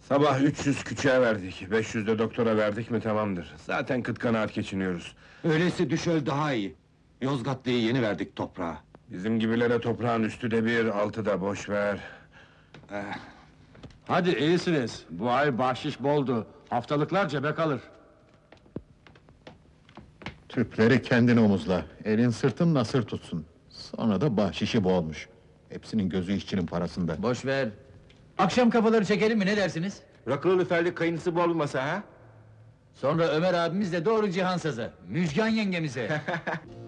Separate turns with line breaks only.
Sabah 300 küçüğe verdik, 500 de doktora verdik mi tamamdır. Zaten kıt kanaat geçiniyoruz.
Öyleyse düşöl daha iyi. Yozgatlı'yı yeni verdik toprağa.
Bizim gibilere toprağın üstü de bir, altı da boş ver.
Hadi iyisiniz. Bu ay bahşiş boldu. Haftalıklar cebe kalır.
Tüpleri kendin omuzla, elin sırtın nasır tutsun. Sonra da bahşişi bolmuş. Hepsinin gözü işçinin parasında.
Boş ver. Akşam kafaları çekelim mi, ne dersiniz?
Rakılı lüferli kayıntısı bol masa ha?
Sonra Ömer abimizle doğru Cihansaz'a, Müjgan yengemize.